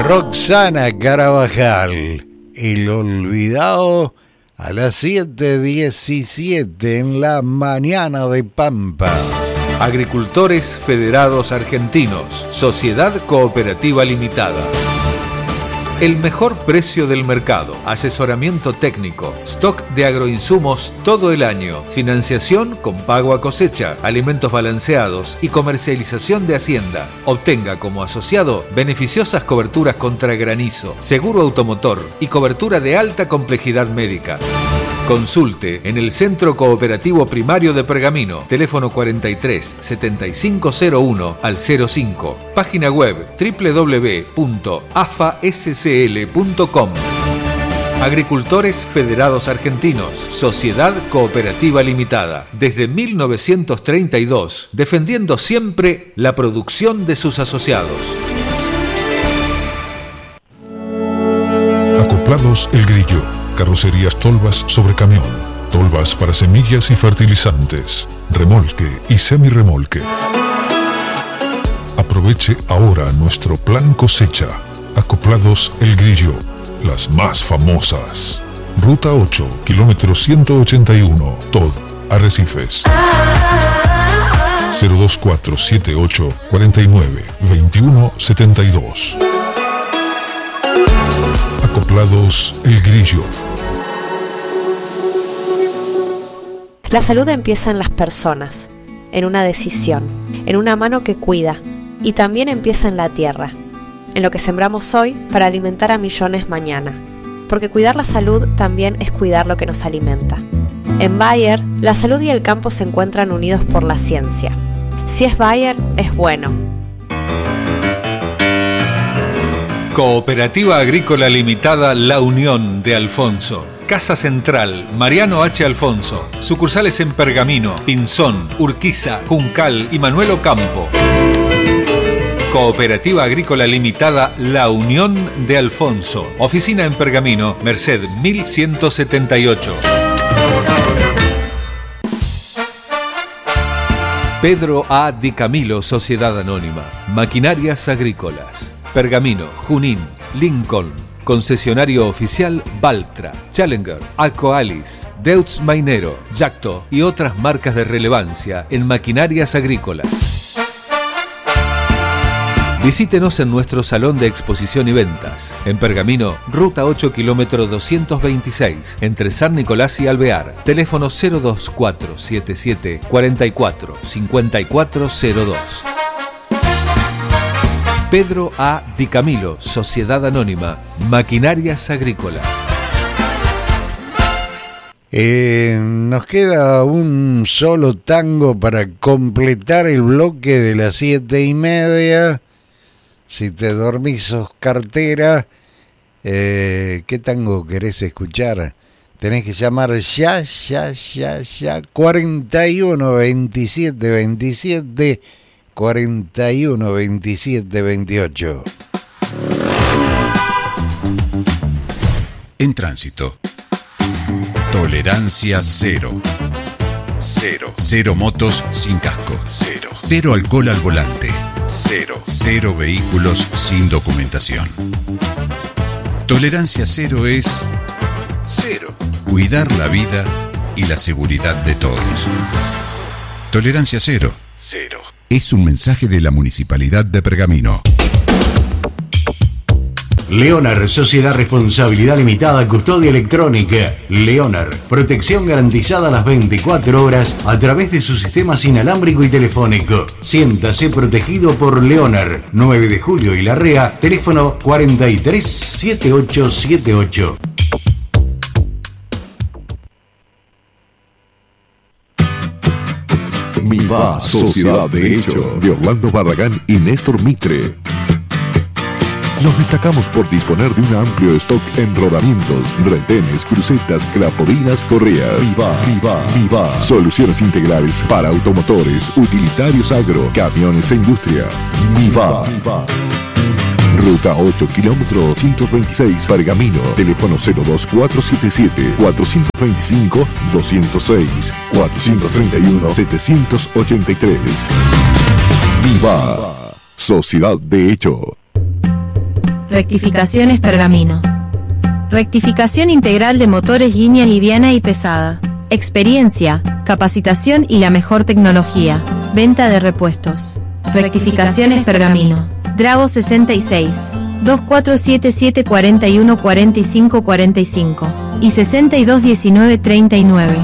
Roxana Carabajal, El Olvidado, a las 7:17 en la mañana de Pampa. Agricultores Federados Argentinos, Sociedad Cooperativa Limitada. El mejor precio del mercado, asesoramiento técnico, stock de agroinsumos todo el año, financiación con pago a cosecha, alimentos balanceados y comercialización de hacienda. Obtenga como asociado beneficiosas coberturas contra granizo, seguro automotor y cobertura de alta complejidad médica. Consulte en el Centro Cooperativo Primario de Pergamino, teléfono 43 7501 al 05, página web www.afascl.com. Agricultores Federados Argentinos, Sociedad Cooperativa Limitada, desde 1932, defendiendo siempre la producción de sus asociados. Acoplados El Grillo. Carrocerías Tolvas sobre camión, tolvas para semillas y fertilizantes, remolque y semirremolque. Aproveche ahora nuestro plan cosecha. Acoplados El Grillo, las más famosas. Ruta 8, kilómetro 181, Tod, Arrecifes. 02478 49 21 72. Acoplados El Grillo. La salud empieza en las personas, en una decisión, en una mano que cuida, y también empieza en la tierra, en lo que sembramos hoy para alimentar a millones mañana, porque cuidar la salud también es cuidar lo que nos alimenta. En Bayer, la salud y el campo se encuentran unidos por la ciencia. Si es Bayer, es bueno. Cooperativa Agrícola Limitada La Unión de Alfonso. Casa Central, Mariano H. Alfonso. Sucursales en Pergamino, Pinzón, Urquiza, Juncal y Manuel Ocampo. Cooperativa Agrícola Limitada La Unión de Alfonso. Oficina en Pergamino, Merced 1178. Pedro A. Di Camilo, Sociedad Anónima. Maquinarias Agrícolas. Pergamino, Junín, Lincoln. Concesionario oficial Valtra, Challenger, Akoalis, Deutz Mainero, Yacto y otras marcas de relevancia en maquinarias agrícolas. Visítenos en nuestro salón de exposición y ventas. En Pergamino, ruta 8, kilómetro 226, entre San Nicolás y Alvear. Teléfono 02477 44 5402. Pedro A. Di Camilo, Sociedad Anónima, Maquinarias Agrícolas. Nos queda un solo tango para completar el bloque de las 7:30. Si te dormís sos cartera. ¿Qué tango querés escuchar? Tenés que llamar ya 41 27 27 41 27 28. En tránsito. Tolerancia cero. Cero motos sin casco. Cero alcohol al volante. Cero vehículos sin documentación. Tolerancia cero es cuidar la vida y la seguridad de todos. Tolerancia cero. Es un mensaje de la Municipalidad de Pergamino. Leonar, Sociedad Responsabilidad Limitada, Custodia Electrónica. Leonar, protección garantizada las 24 horas a través de su sistema inalámbrico y telefónico. Siéntase protegido por Leonar. 9 de julio y Larrea, teléfono 437878. Miva, Sociedad de Hecho, de Orlando Barragán y Néstor Mitre. Nos destacamos por disponer de un amplio stock en rodamientos, retenes, crucetas, clapodinas, correas. Miva. Soluciones integrales para automotores, utilitarios agro, camiones e industria. Miva. Ruta 8, kilómetro 126, Pergamino. Teléfono 02477 425 206 431 783. Viva, Sociedad de Hecho. Rectificaciones Pergamino. Rectificación integral de motores línea liviana y pesada. Experiencia, capacitación y la mejor tecnología. Venta de repuestos. Rectificaciones Pergamino. Drago 66, 2477 41 45 45 y 62 19 39.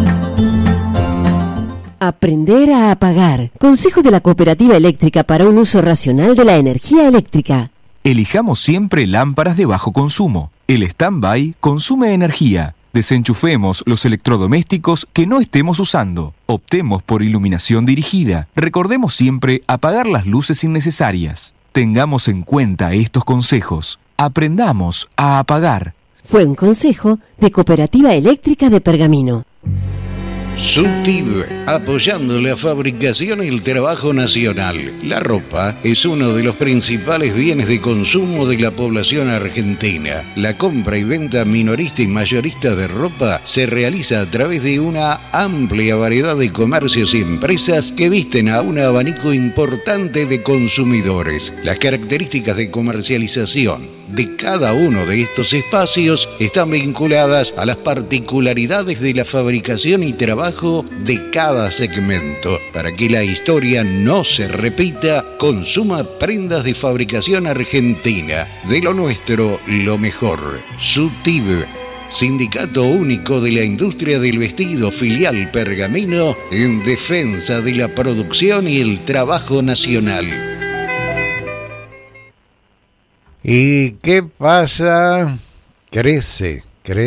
Aprender a apagar. Consejo de la Cooperativa Eléctrica para un uso racional de la energía eléctrica. Elijamos siempre lámparas de bajo consumo. El stand-by consume energía. Desenchufemos los electrodomésticos que no estemos usando. Optemos por iluminación dirigida. Recordemos siempre apagar las luces innecesarias. Tengamos en cuenta estos consejos. Aprendamos a apagar. Fue un consejo de Cooperativa Eléctrica de Pergamino. SUTIB, apoyando la fabricación y el trabajo nacional. La ropa es uno de los principales bienes de consumo de la población argentina. La compra y venta minorista y mayorista de ropa se realiza a través de una amplia variedad de comercios y empresas que visten a un abanico importante de consumidores. Las características de comercialización de cada uno de estos espacios están vinculadas a las particularidades de la fabricación y trabajo de cada segmento. Para que la historia no se repita, consuma prendas de fabricación argentina. De lo nuestro, lo mejor. SUTIB, Sindicato Único de la Industria del Vestido, filial Pergamino, en defensa de la producción y el trabajo nacional. ¿Y qué pasa? Crece,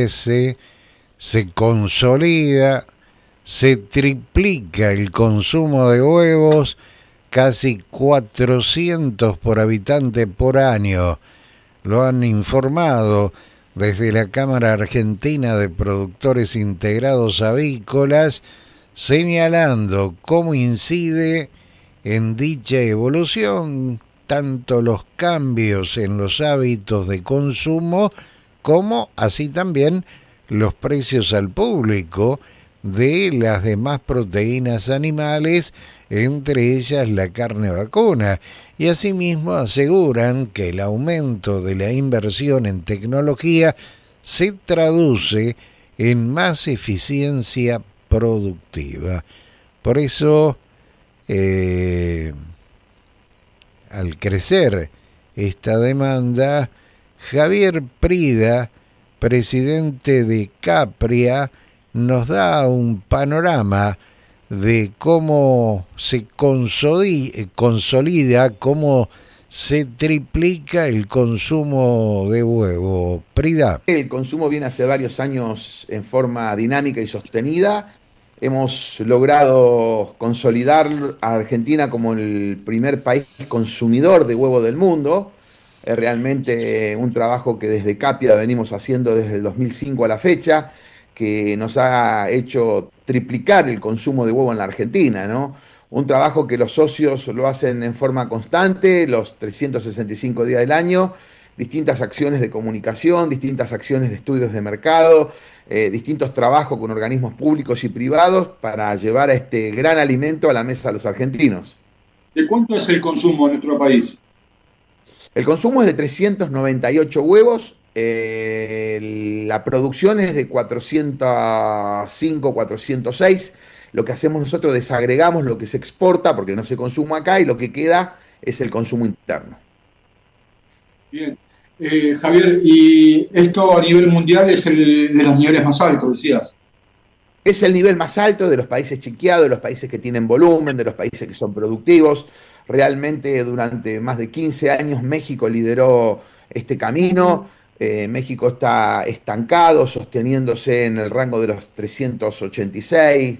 se consolida, se triplica el consumo de huevos, casi 400 por habitante por año. Lo han informado desde la Cámara Argentina de Productores Integrados Avícolas, señalando cómo incide en dicha evolución tanto los cambios en los hábitos de consumo como así también los precios al público de las demás proteínas animales, entre ellas la carne vacuna, y asimismo aseguran que el aumento de la inversión en tecnología se traduce en más eficiencia productiva. Por eso, al crecer esta demanda, Javier Prida, presidente de Capria, nos da un panorama de cómo se consolida, cómo se triplica el consumo de huevo. Prida. El consumo viene hace varios años en forma dinámica y sostenida. Hemos logrado consolidar a Argentina como el primer país consumidor de huevo del mundo. Es realmente un trabajo que desde Capia venimos haciendo desde el 2005 a la fecha, que nos ha hecho triplicar el consumo de huevo en la Argentina, ¿no? Un trabajo que los socios lo hacen en forma constante, los 365 días del año, distintas acciones de comunicación, distintas acciones de estudios de mercado, distintos trabajos con organismos públicos y privados para llevar a este gran alimento a la mesa de los argentinos. ¿De cuánto es el consumo en nuestro país? El consumo es de 398 huevos, la producción es de 405, 406. Lo que hacemos nosotros, desagregamos lo que se exporta porque no se consume acá y lo que queda es el consumo interno. Bien. Javier, y esto a nivel mundial es el de los niveles más altos, decías. Es el nivel más alto de los países chequeados, de los países que tienen volumen, de los países que son productivos. Realmente durante más de 15 años México lideró este camino. México está estancado, sosteniéndose en el rango de los 386,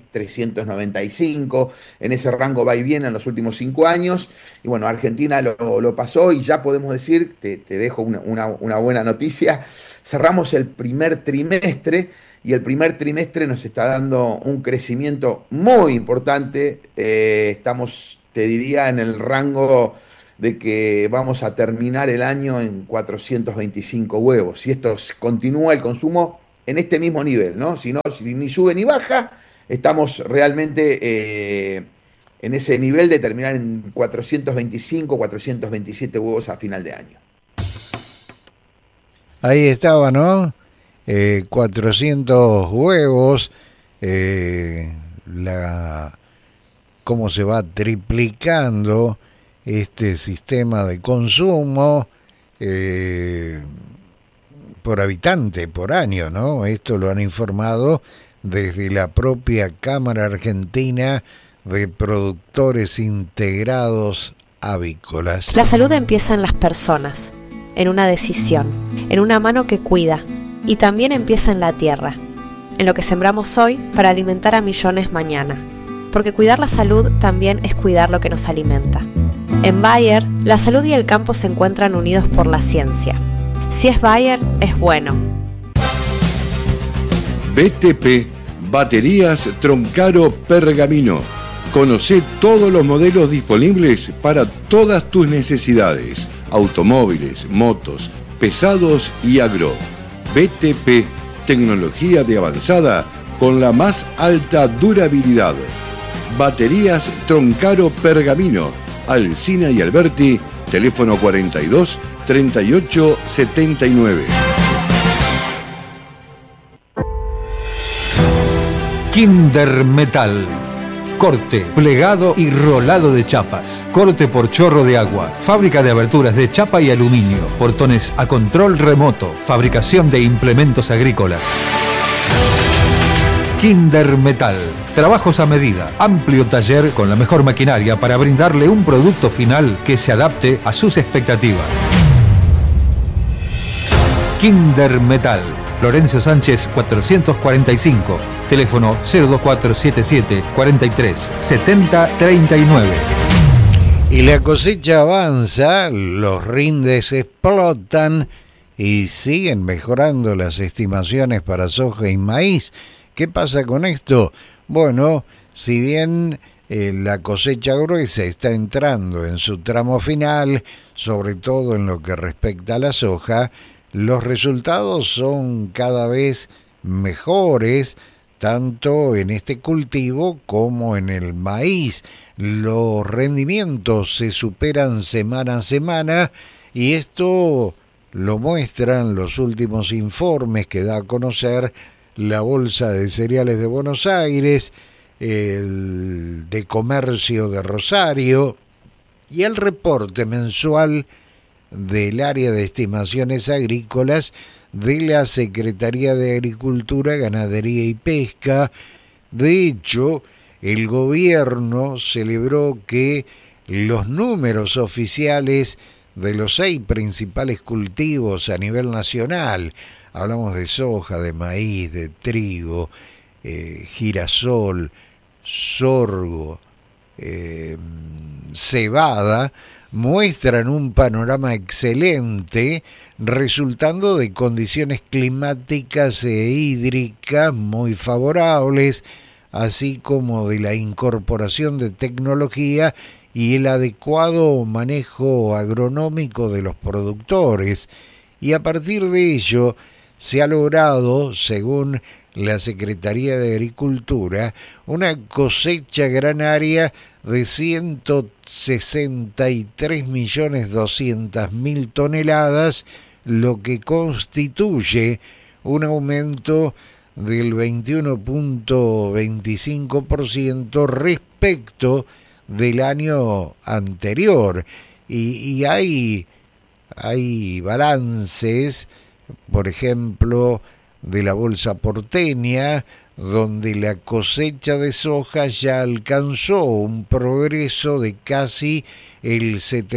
395, en ese rango va y viene en los últimos 5 años, y bueno, Argentina lo pasó y ya podemos decir, te dejo una buena noticia, cerramos el primer trimestre y el primer trimestre nos está dando un crecimiento muy importante, estamos, te diría, en el rango de que vamos a terminar el año en 425 huevos. Si esto continúa el consumo en este mismo nivel, ¿no? Si ni sube ni baja, estamos realmente en ese nivel de terminar en 425, 427 huevos a final de año. Ahí estaba, ¿no? 400 huevos, cómo se va triplicando este sistema de consumo por habitante, por año, ¿no? Esto lo han informado desde la propia Cámara Argentina de Productores Integrados Avícolas. La salud empieza en las personas, en una decisión, en una mano que cuida, y también empieza en la tierra, en lo que sembramos hoy para alimentar a millones mañana. Porque cuidar la salud también es cuidar lo que nos alimenta. En Bayer, la salud y el campo se encuentran unidos por la ciencia. Si es Bayer, es bueno. BTP, baterías Troncaro Pergamino. Conocé todos los modelos disponibles para todas tus necesidades. Automóviles, motos, pesados y agro. BTP, tecnología de avanzada con la más alta durabilidad. Baterías Troncaro Pergamino. Alsina y Alberti, teléfono 42 38 79. Kinder Metal. Corte, plegado y rolado de chapas. Corte por chorro de agua. Fábrica de aberturas de chapa y aluminio. Portones a control remoto. Fabricación de implementos agrícolas. Kinder Metal. Trabajos a medida. Amplio taller con la mejor maquinaria para brindarle un producto final que se adapte a sus expectativas. Kinder Metal. Florencio Sánchez 445. Teléfono 02477 43 70 39. Y la cosecha avanza, los rindes explotan y siguen mejorando las estimaciones para soja y maíz. ¿Qué pasa con esto? Bueno, si bien la cosecha gruesa está entrando en su tramo final, sobre todo en lo que respecta a la soja, los resultados son cada vez mejores, tanto en este cultivo como en el maíz. Los rendimientos se superan semana a semana y esto lo muestran los últimos informes que da a conocer la Bolsa de Cereales de Buenos Aires, el de Comercio de Rosario y el reporte mensual del área de estimaciones agrícolas de la Secretaría de Agricultura, Ganadería y Pesca. De hecho, el gobierno celebró que los números oficiales de los 6 principales cultivos a nivel nacional, hablamos de soja, de maíz, de trigo, girasol, sorgo, cebada, muestran un panorama excelente, resultando de condiciones climáticas e hídricas muy favorables, así como de la incorporación de tecnología y el adecuado manejo agronómico de los productores. Y a partir de ello se ha logrado, según la Secretaría de Agricultura, una cosecha granaria de 163.200.000 toneladas, lo que constituye un aumento del 21.25% respecto del año anterior. Y hay balances, por ejemplo, de la Bolsa Porteña, donde la cosecha de soja ya alcanzó un progreso de casi el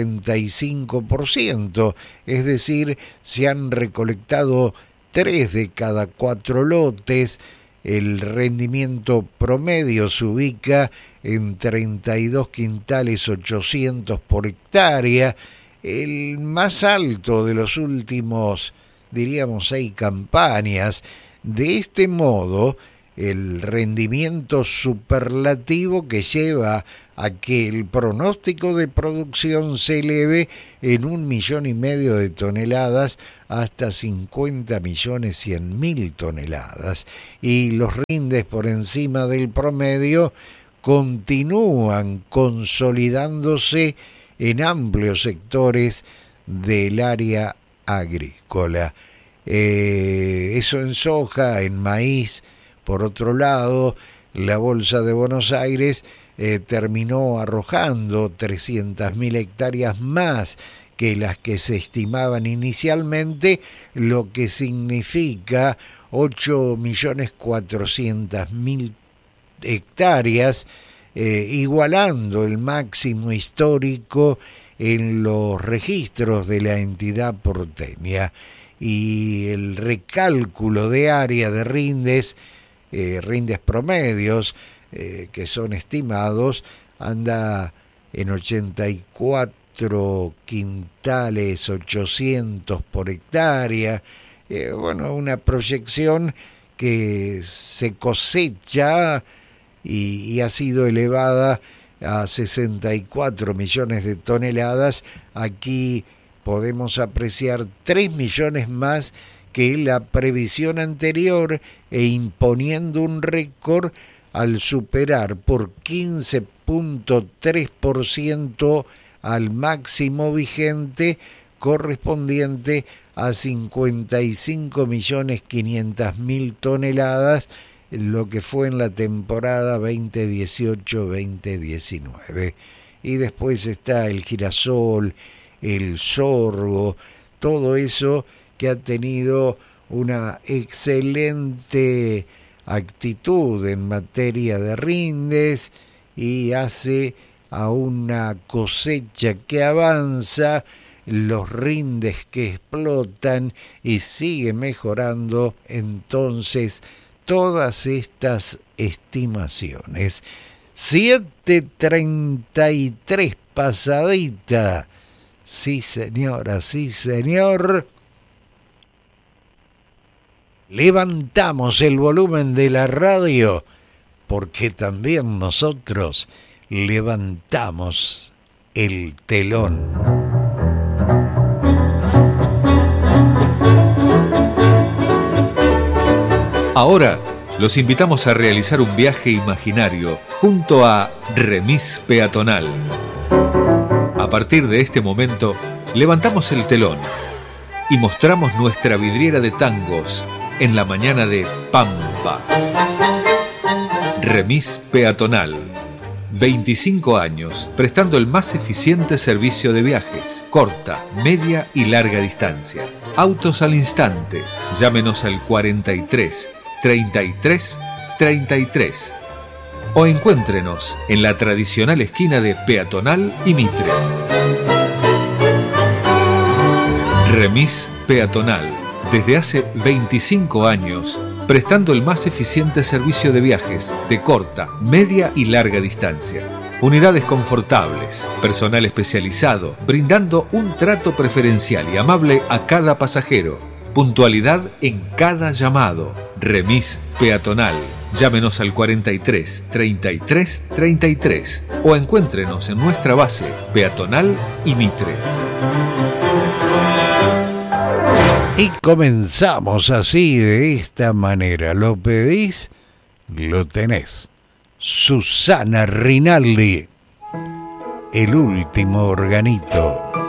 75%, es decir, se han recolectado 3 de cada 4 lotes, el rendimiento promedio se ubica en 32 quintales 800 por hectárea, el más alto de los últimos, diríamos, 6 campañas. De este modo, el rendimiento superlativo que lleva a que el pronóstico de producción se eleve en 1,5 millones de toneladas hasta 50.100.000 toneladas. Y los rindes por encima del promedio continúan consolidándose en amplios sectores del área agrícola. Eso en soja, en maíz. Por otro lado, la Bolsa de Buenos Aires terminó arrojando 300.000 hectáreas más que las que se estimaban inicialmente, lo que significa 8.400.000 hectáreas, igualando el máximo histórico en los registros de la entidad porteña. Y el recálculo de área de rindes promedios que son estimados, anda en 84 quintales 800 por hectárea. Una proyección que se cosecha y ha sido elevada a 64 millones de toneladas. Aquí podemos apreciar 3 millones más que la previsión anterior, e imponiendo un récord al superar por 15.3% al máximo vigente, correspondiente a 55.500.000 toneladas, lo que fue en la temporada 2018-2019. Y después está el girasol, el sorgo, todo eso que ha tenido una excelente actitud en materia de rindes y hace a una cosecha que avanza, los rindes que explotan y sigue mejorando entonces todas estas estimaciones. 7:33 pasadita. Sí, señora, sí, señor. Levantamos el volumen de la radio porque también nosotros levantamos el telón. Ahora los invitamos a realizar un viaje imaginario junto a Remis Peatonal. A partir de este momento, levantamos el telón y mostramos nuestra vidriera de tangos en la mañana de Pampa. Remis Peatonal. 25 años prestando el más eficiente servicio de viajes, corta, media y larga distancia. Autos al instante. Llámenos al 43 33 33 o encuéntrenos en la tradicional esquina de Peatonal y Mitre. Remis Peatonal. Desde hace 25 años, prestando el más eficiente servicio de viajes de corta, media y larga distancia. Unidades confortables, personal especializado, brindando un trato preferencial y amable a cada pasajero. Puntualidad en cada llamado. Remis Peatonal. Llámenos al 43 33 33 o encuéntrenos en nuestra base Peatonal y Mitre. Y comenzamos así, de esta manera. ¿Lo pedís? Lo tenés. Susana Rinaldi, el último organito.